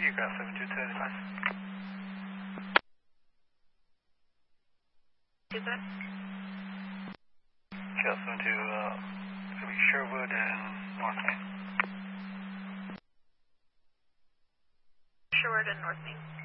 aircraft 7225. Is that? Shell 72, it'll be Sherwood and North Main. Sherwood and North Main.